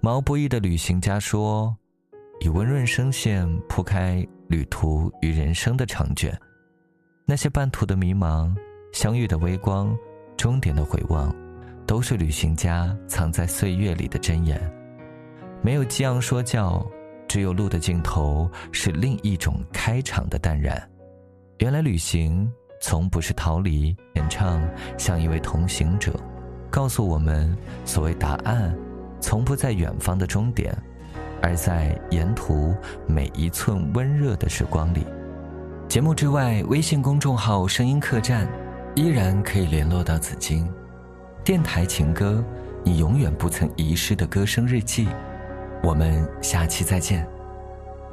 毛不易的旅行家说，以温润声线铺开旅途与人生的长卷，那些半途的迷茫，相遇的微光，终点的回望，都是旅行家藏在岁月里的箴言。没有激昂说教，只有路的尽头是另一种开场的淡然。原来旅行从不是逃离，演唱像一位同行者，告诉我们所谓答案从不在远方的终点，而在沿途每一寸温热的时光里。节目之外，微信公众号声音客栈依然可以联络到紫金。电台情歌，你永远不曾遗失的歌声日记。我们下期再见。